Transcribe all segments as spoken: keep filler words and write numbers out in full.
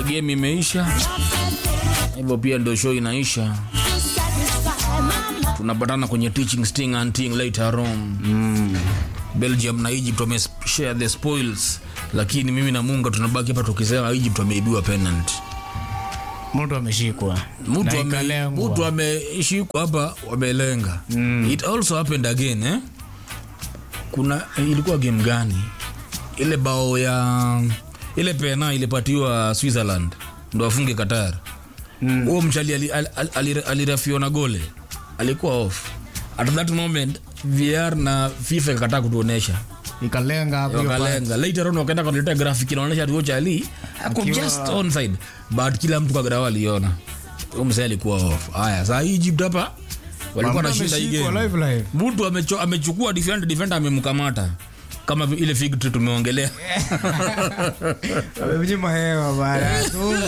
game imeisha. Hivyo pia ndio show inaisha. Tunapatana kwenye teaching sting and ting later on. Mm. Belgium na Egypt wame share the spoils, lakini mimi na Munga tunabaki hapa tukisema Egypt wameibiwa penalty. Mtu ameshikwa. Mtu ame mtu ameshikwa hapa, wamelenga. Mm. It also happened again eh. Kuna ilikuwa game gani? Ile bao ya ile pena ilipatiwa Switzerland ndo afunge Qatar. Huo mm. mchali alirafiona ali, ali, ali gole. Alikuwa off. At that moment V R na FIFA ikakataa kutuonesha. Ikalenga hapo. Ikalenga. Later on wakaenda kuleta graphic inaonyesha tu Chali ako just onside. But kila mtu kwa graphic aliona. Huyo msali alikuwa off. Haya, sasa Egypt hapa walikuwa na shida hii game. Live live. Mtu amechukua defender defender amemkamata. Kama ile fig tree tumeongelea. Amemnyima hewa bana.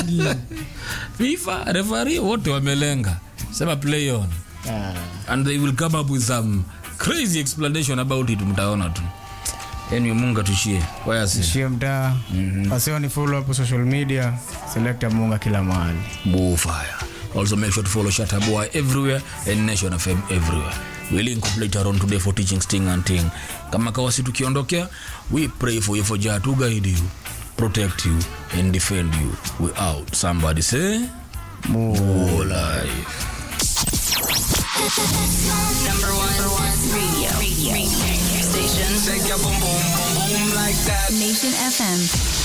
FIFA referee wote wamelenga. Sema play on. Ah. And they will come up with some crazy explanation about it, mtaona tu. Eni Munga tushie. Waya si. Tushie mtaa. Mm-hmm. Asio ni follow up social media. Selecta Munga kila mahali. Bullfire. Also make sure to follow Shatta Boy everywhere and Nation F M everywhere. We link up later on today for teaching sting and ting. Kama kawasi tukiondokea, we pray for you for Jah to guide you, protect you and defend you. We out. Somebody say more life. Number one, number one radio, radio, radio station. Shake your boom boom boom boom like that. Nation F M.